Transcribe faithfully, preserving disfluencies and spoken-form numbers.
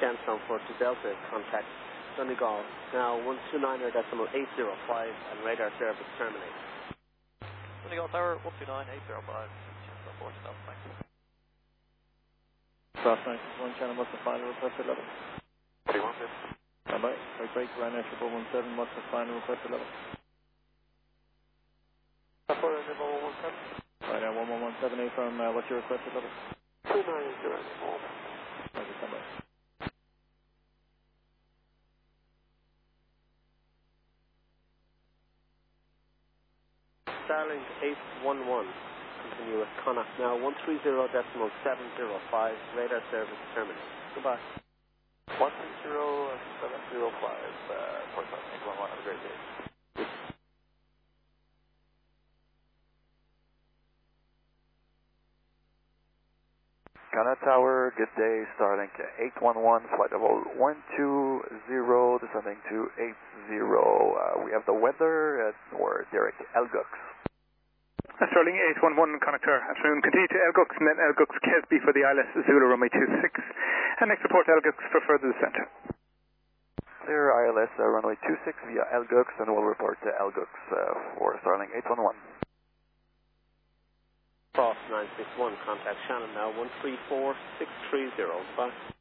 Shenstone for to Delta, contact Donegal. Now one two nine decimal eight zero five and radar service terminated. Donegal Tower, one two nine eight zero five, Shenstone four to Delta, thanks. Cross ninety-one channel, what's the final requested level? What do you want, this? Bye bye. Right break, Ryanair triple one seven, what's the final requested level? four zero one one seven. Ryanair one one one seven eight from, uh, what's your requested level? two nine zero four. Thank you, stand by. Starlink eight one one, continue with Connacht now one three zero decimal seven zero five, radar service terminated. Goodbye. one three zero seven zero five, uh, Port Thank you, have a great day. Connacht Tower, good day, Starlink eight one one, flight level one two zero, descending to eight zero. Uh, we have the weather at North Derek Elgux. Starlink eight one one, Connacht Tower, afternoon. Continue to Elgux and then Elgux Kesby for the I L S Zulu runway two six. And next report Elgux for further descent. Clear I L S uh, runway two six via Elgux, and we'll report to Elgux uh, for Starlink eight one one. Cross nine six one, contact Shannon now one three four six three zero. Bye.